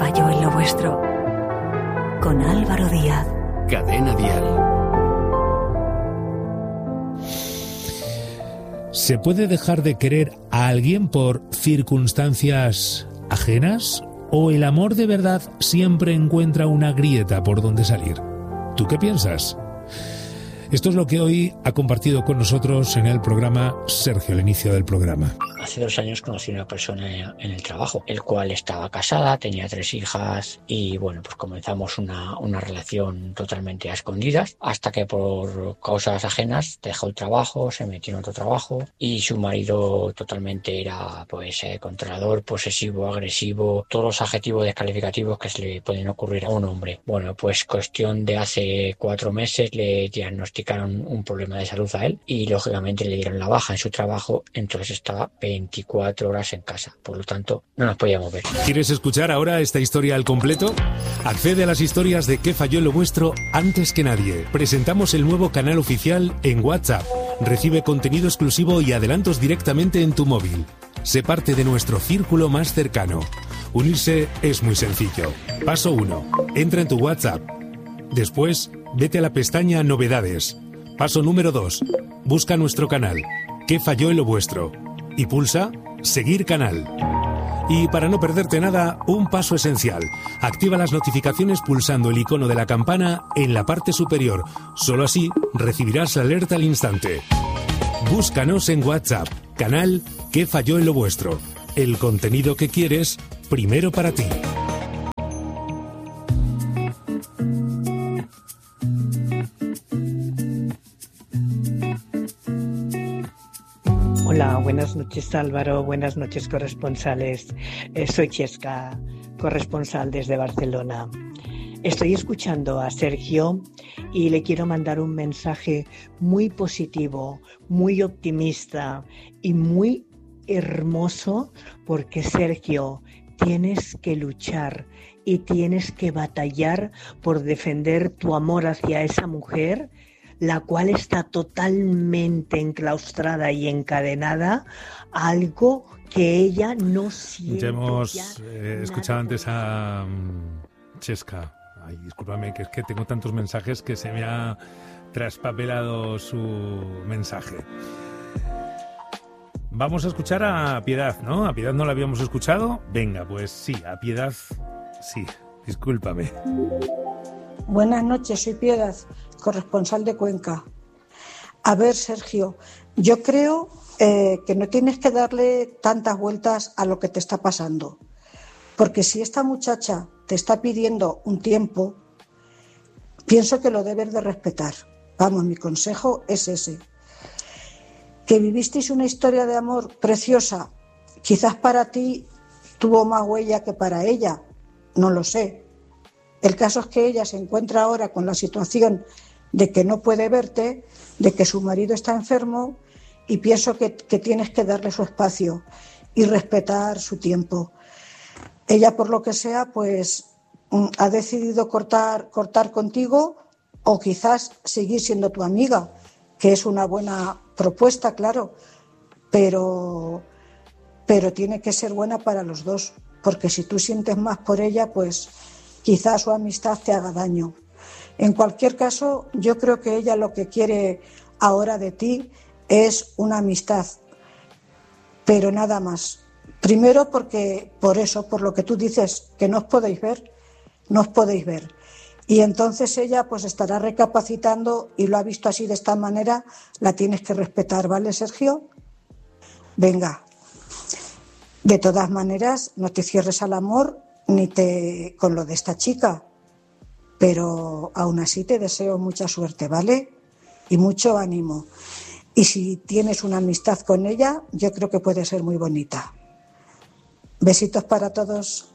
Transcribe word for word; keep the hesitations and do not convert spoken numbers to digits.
falló en lo vuestro? Con Álvaro Díaz. Cadena Dial. ¿Se puede dejar de querer a alguien por circunstancias ajenas? ¿O el amor de verdad siempre encuentra una grieta por donde salir? ¿Tú qué piensas? Esto es lo que hoy ha compartido con nosotros en el programa Sergio, al inicio del programa. Hace dos años conocí a una persona en el trabajo, el cual estaba casada, tenía tres hijas y bueno, pues comenzamos una, una relación totalmente a escondidas hasta que por causas ajenas dejó el trabajo, se metió en otro trabajo y su marido totalmente era pues eh, controlador, posesivo, agresivo, todos los adjetivos descalificativos que se le pueden ocurrir a un hombre. Bueno, pues cuestión de hace cuatro meses le diagnosticaron un problema de salud a él y lógicamente le dieron la baja en su trabajo, entonces estaba veinticuatro horas en casa, por lo tanto no nos podíamos ver. ¿Quieres escuchar ahora esta historia al completo? Accede a las historias de ¿Qué falló en lo vuestro? Antes que nadie. Presentamos el nuevo canal oficial en WhatsApp. Recibe contenido exclusivo y adelantos directamente en tu móvil. Sé parte de nuestro círculo más cercano. Unirse es muy sencillo. Paso uno. Entra en tu WhatsApp. Después, vete a la pestaña Novedades. Paso número dos. Busca nuestro canal. ¿Qué falló en lo vuestro? Y pulsa Seguir canal. Y para no perderte nada, un paso esencial. Activa las notificaciones pulsando el icono de la campana en la parte superior. Solo así recibirás la alerta al instante. Búscanos en WhatsApp. Canal ¿Qué falló en lo vuestro? El contenido que quieres, primero para ti. Hola, buenas noches Álvaro, buenas noches corresponsales. Eh, soy Chesca, corresponsal desde Barcelona. Estoy escuchando a Sergio y le quiero mandar un mensaje muy positivo, muy optimista y muy hermoso, porque Sergio, tienes que luchar y tienes que batallar por defender tu amor hacia esa mujer, la cual está totalmente enclaustrada y encadenada a algo que ella no siente. Ya hemos eh, escuchado antes a um, Chesca. Ay, discúlpame, que es que tengo tantos mensajes que se me ha traspapelado su mensaje. Vamos a escuchar a Piedad, ¿no? A Piedad no la habíamos escuchado. Venga, pues sí, a Piedad sí. Discúlpame. Buenas noches, soy Piedad, corresponsal de Cuenca. A ver, Sergio, yo creo eh, que no tienes que darle tantas vueltas a lo que te está pasando. Porque si esta muchacha te está pidiendo un tiempo, pienso que lo debes de respetar. Vamos, mi consejo es ese. Que vivisteis una historia de amor preciosa, quizás para ti tuvo más huella que para ella, no lo sé. El caso es que ella se encuentra ahora con la situación de que no puede verte, de que su marido está enfermo y pienso que, que tienes que darle su espacio y respetar su tiempo. Ella, por lo que sea, pues ha decidido cortar, cortar contigo o quizás seguir siendo tu amiga, que es una buena propuesta, claro, pero, pero tiene que ser buena para los dos, porque si tú sientes más por ella, pues quizás su amistad te haga daño. En cualquier caso, yo creo que ella lo que quiere ahora de ti es una amistad, pero nada más. Primero porque, por eso, por lo que tú dices, que no os podéis ver, no os podéis ver. Y entonces ella pues estará recapacitando y lo ha visto así de esta manera, la tienes que respetar, ¿vale, Sergio? Venga. De todas maneras, no te cierres al amor ni te con lo de esta chica, pero aún así te deseo mucha suerte, ¿vale? Y mucho ánimo. Y si tienes una amistad con ella, yo creo que puede ser muy bonita. Besitos para todos.